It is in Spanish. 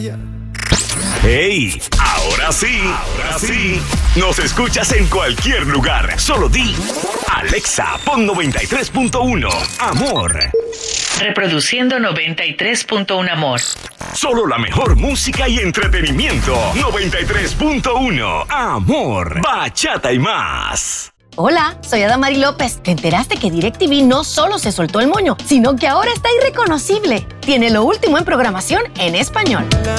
¡Hey! Ahora sí. Nos escuchas en cualquier lugar. Solo di Alexa, pon 93.1 Amor. Reproduciendo 93.1 Amor. Solo la mejor música y entretenimiento. 93.1 Amor. Bachata y más. Hola, soy Adamari López. ¿Te enteraste que DirecTV no solo se soltó el moño, sino que ahora está irreconocible? Tiene lo último en programación en español.